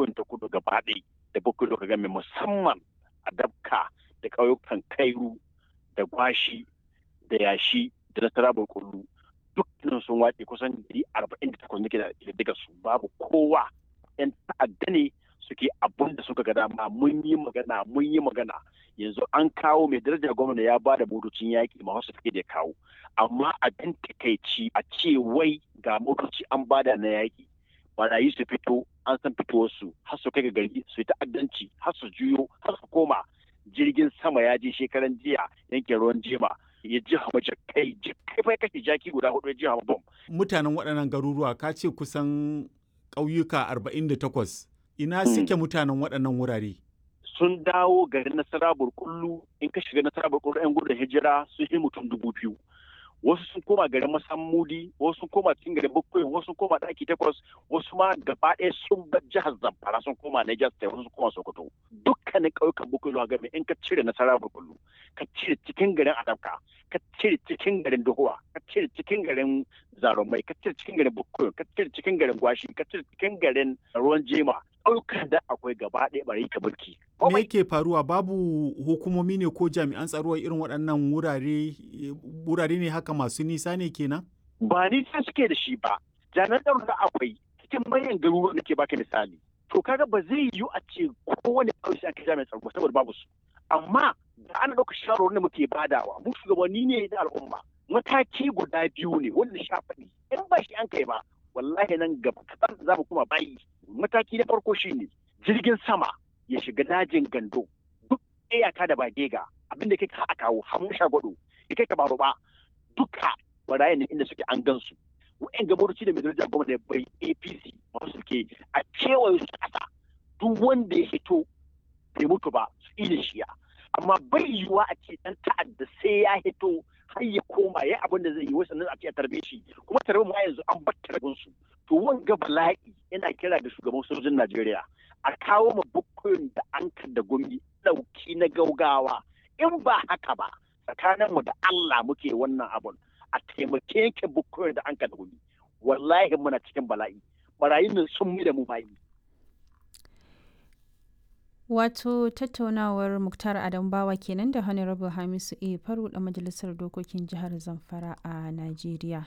Bukkun ta Kudu gaba ɗaya da Bukkun Local Government musamman a Dabka da ƙauyukan Kairu da Gwashi da Yashi da Nasara Burkullu dukkanin sun wace kusan 48 nake da daga su babu kowa. 'Yan ta'adda ne suke abun da suka ga dama. Mun yi magana yanzu an kawo mai darajar gwamna ya ba da motocin yaƙi ma wasu suke da kawo, amma abin takaici a ce wai ga motoci an bada na yaƙi barayi su fito an san fitowarsu har su kai ga gari su yi ta'addanci har su juyo har su koma. Jirgin sama ya je shekaran jiya yankin ruwan jima ya ji hama jakai bai kashe jaki guda 4 ya ji hama bom. Mutanen waɗannan garuruwa ka ce kusan ƙauyuka 48 ina suke mutanen waɗannan wurare? Sun dawo garin Nasara Burkullu. In ka shiga Nasara Burkullu 'yan gudun hijira sun yi mutum 2000. Wasu sun koma garin Masammudi, wasu sun koma cikin garin Bukkoyin, wasu sun koma ɗaki 8, wasu ma gaba ɗaya sun bar jihar Zamfara sun koma Niger State, wasu sun koma Sokoto. Dukkanin ƙauyukan Bukkoyin a game in ka cire Nasara Burkullu, ka cire cikin garin Adabka, ka cire cikin garin Dohuwa, ka cire cikin garin Zarumai, ka cire cikin garin Bukkoyin, ka cire cikin garin Gwashi, ka cire cikin garin Ruwan Jema. Ƙauyukan da akwai gaba ɗaya bari ka burki. Me yake faruwa? Babu hukumomi ne ko jami'an tsaro irin waɗannan wurare ne haka masu nisa ne kenan? Ba nisa suke da shi ba. Jami'an tsaro da akwai cikin manyan garuruwan da ke baka misali. To kaga ba zai yiwu a ce kowane ƙauye sai aka jami'an tsaro saboda babu su. Amma da ana ɗauka shawarwarin da muke badawa mu shugabanni ne na al'umma. Mataki guda 2 ne wanda sha faɗi. In ba shi an kai ba wallahi nan gaba kaɗan za mu kuma bayi. Mataki na farko shine jirgin sama ya shiga dajin Gando duk iyaka da Bagega abinda kai ka kawo Hamu Shagwado ya kai ka baro ba duka barayin ne inda suke an gansu. Wa'en gabaruci da mai daraja gwamnati da bai APC wasu suke a kewaye su ƙasa duk wanda ya hito bai mutu ba su ida shiya. Amma bai yiwuwa a ce ɗan ta'adda sai ya hito har ya koma ya abin da zai yi wasu nan a ce a tarbe shi kuma tarbe ma yanzu an bar tarbin su. To wanga bala'i yana kira da shugaban sojojin Najeriya a kawo ma Bukkoyin da Ankar da Gumi ɗauki na gaugawa. In ba haka ba tsakaninmu da Allah muke wannan abun a taimake yanke Bukkoyin da Ankar da Gumi. Wallahi muna cikin bala'i. Barayin nan sun mi da mu bayi. Wato tattaunawar Muktar Adam Bawa kenan da Honorable Hamisu A. Faru da Majalisar Dokokin Jihar Zamfara a Najeriya.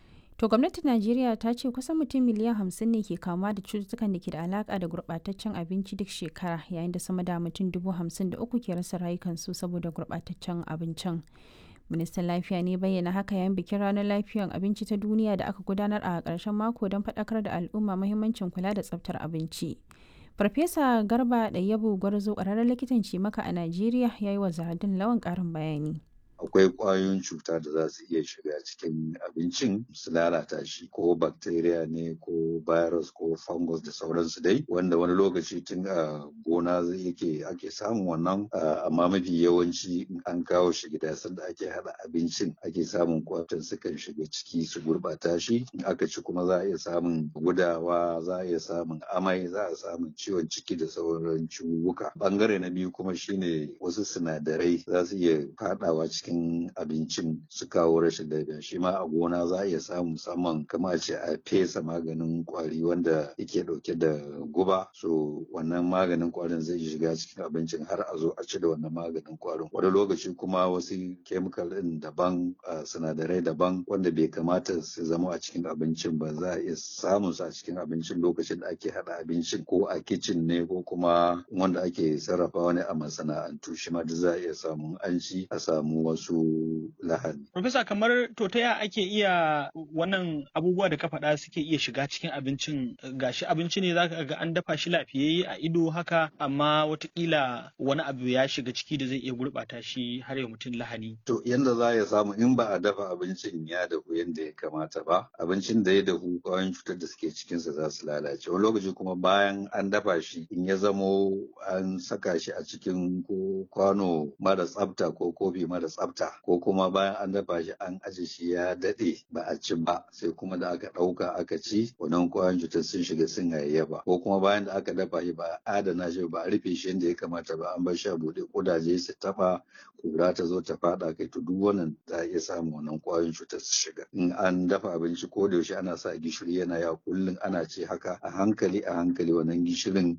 To gwamnatin Najeriya ta ce kusan mutum miliyan 50 ne ke kamuwa da cututtukan da ke da alaka da gurɓataccen abinci duk shekara yayin da sama da mutum 53,000 ke rasa rayukansu saboda gurɓataccen abincin. Ministan Lafiya ne bayyana haka yayin bikin ranar lafiyar abinci ta duniya da aka gudanar a ƙarshen mako don faɗakar da al'umma muhimmancin kula da tsaftar abinci. Farfesa Garba Ɗayyabu Gwarzo ƙwararren likitan cimaka a Najeriya ya yi wa Zahardin Lawan ƙarin bayani. Akwai ƙwayoyin cuta da za su iya shiga cikin abincin su lalata shi ko bacteria ne ko virus ko fungus da sauransu dai wanda wani lokaci tun a gona ake samun wannan amma mafi yawanci in an kawo shi gida sanda ake hada abincin ake samun kwatan sukan shiga ciki su gurbata shi in aka ci kuma za a iya samun gudawa za a iya samun amai za a samun ciwon ciki da sauran ciwuka. Bangare na biyu kuma shine wasu sinadarai za su iya fadawa cikin abincin su kawo rashin lafiya shi ma a gona za a iya samu musamman kama ce a fesa maganin kwari wanda yake dauke da guba so wannan maganin kwarin zai shiga cikin abincin har a zo a ci da wannan maganin kwarin wani lokaci kuma wasu chemical din daban sinadarai daban wanda bai kamata su zama a cikin abincin ba za a iya samun su a cikin abincin lokacin da ake hada abincin ko a kicin ne ko kuma wanda ake sarrafa ne a masana'antu shi ma duk za a iya samun an ci a samu wasu lahani. Profesa kamar to ta ya ake iya wannan abubuwa da ka faɗa suke iya shiga cikin abincin gashi abinci ne zaka ga an dafa shi lafiyayye a ido haka amma watakila wani abu ya shiga ciki da zai iya gurɓata shi har ya mutum lahani. To yanda za ya samu in ba a dafa abincin ya dahu yanda ya kamata ba abincin da ya dahu ƙwayoyin cutar da suke cikinsa za su lalace wani lokaci kuma bayan an dafa shi in ya zamo an saka shi a cikin ko kwano mara tsafta ko kofi mara tsafta ko kuma bayan an dafa shi an aje shi ya daɗe ba a ci ba sai kuma da aka ɗauka aka ci wannan ƙwayoyin cutar sun shiga sun hayayyafa ko kuma bayan da aka dafa shi ba a adana shi ba a rufe shi yadda ya kamata ba an bar shi a buɗe ƙudaje su taɓa kura ta zo ta faɗa kai to duk wannan za a iya samun wannan ƙwayoyin cutar su shiga in an dafa abinci ko da yaushe ana sa gishiri yana ya kullum ana ce haka a hankali wannan gishirin